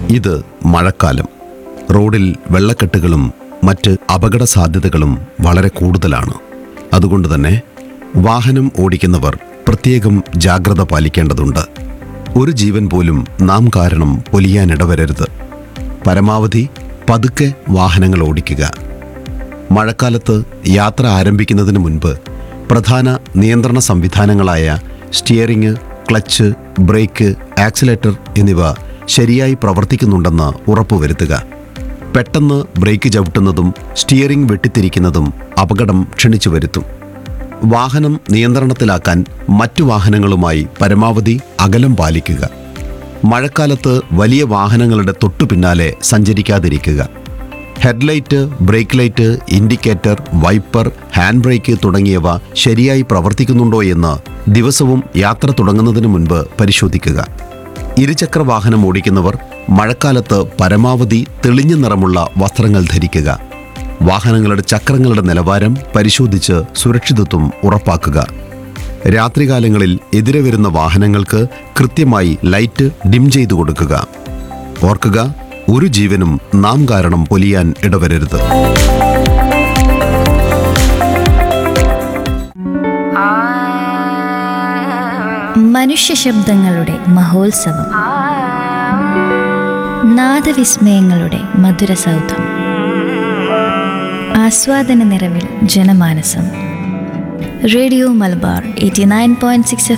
ഇത് മഴക്കാലം. റോഡിൽ വെള്ളക്കെട്ടുകളും മറ്റ് അപകട സാധ്യതകളും വളരെ കൂടുതലാണ്. അതുകൊണ്ട് തന്നെ വാഹനം ഓടിക്കുന്നവർ പ്രത്യേകം ജാഗ്രത പാലിക്കേണ്ടതുണ്ട്. ഒരു ജീവൻ പോലും നാം കാരണം പൊലിയാനിടവരരുത്. പരമാവധി പതുക്കെ വാഹനങ്ങൾ ഓടിക്കുക. മഴക്കാലത്ത് യാത്ര ആരംഭിക്കുന്നതിന് മുൻപ് പ്രധാന നിയന്ത്രണ സംവിധാനങ്ങളായ സ്റ്റിയറിംഗ്, ക്ലച്ച്, ബ്രേക്ക്, ആക്സിലേറ്റർ എന്നിവ ശരിയായി പ്രവർത്തിക്കുന്നുണ്ടെന്ന് ഉറപ്പുവരുത്തുക. പെട്ടെന്ന് ബ്രേക്ക് ചവിട്ടുന്നതും സ്റ്റിയറിംഗ് വെട്ടിത്തിരിക്കുന്നതും അപകടം ക്ഷണിച്ചു വരുത്തും. വാഹനം നിയന്ത്രണത്തിലാക്കാൻ മറ്റു വാഹനങ്ങളുമായി പരമാവധി അകലം പാലിക്കുക. മഴക്കാലത്ത് വലിയ വാഹനങ്ങളുടെ തൊട്ടു പിന്നാലെ സഞ്ചരിക്കാതിരിക്കുക. Headlight, brake light, indicator, wiper, hand brake തുടങ്ങിയവ ശരിയായി പ്രവർത്തിക്കുന്നുണ്ടോ എന്ന് ദിവസവും യാത്ര തുടങ്ങുന്നതിന് മുൻപ് പരിശോധിക്കുക. ഇരുചക്ര വാഹനം ഓടിക്കുന്നവർ മഴക്കാലത്ത് പരമാവധി തെളിഞ്ഞ നിറമുള്ള വസ്ത്രങ്ങൾ ധരിക്കുക. വാഹനങ്ങളുടെ ചക്രങ്ങളുടെ നിലവാരം പരിശോധിച്ച് സുരക്ഷിതത്വം ഉറപ്പാക്കുക. രാത്രികാലങ്ങളിൽ എതിരെ വരുന്ന വാഹനങ്ങൾക്ക് കൃത്യമായി ലൈറ്റ് ഡിം ചെയ്തു കൊടുക്കുക. ഓർക്കുക, ഒരു ജീവനും നാം കാരണം പൊലിയാൻ ഇടവരരുത്. മനുഷ്യ ശബ്ദങ്ങളുടെ മഹോത്സവം, നാദവിസ്മയങ്ങളുടെ മധുരസൗധം, ആസ്വാദന നിറവിൽ ജനമാനസം. റേഡിയോ മലബാർ 89.6